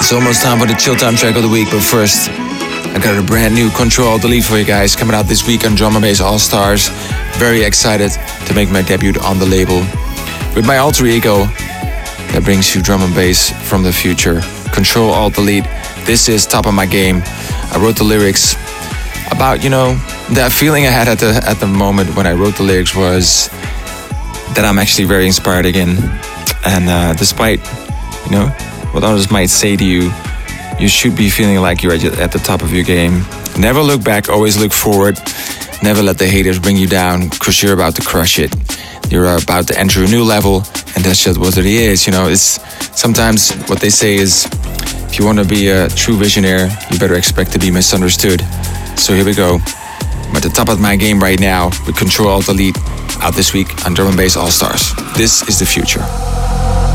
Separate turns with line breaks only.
It's almost time for the Chill Time track of the week, but first, I got a brand new Control Delete for you guys coming out this week on Drum and Bass All Stars. Very excited to make my debut on the label with my alter ego that brings you drum and bass from the future. Control Alt Delete. This is top of my game. I wrote the lyrics about, that feeling I had at the moment when I wrote the lyrics was that I'm actually very inspired again. And despite, what others might say to you, you should be feeling like you're at the top of your game. Never look back, always look forward. Never let the haters bring you down, because you're about to crush it. You're about to enter a new level, and that's just what it is. It's sometimes what they say is, if you want to be a true visionary, you better expect to be misunderstood. So here we go. I'm at the top of my game right now with Control Alt Delete, out this week on Drum and Bass All Stars. This is the future.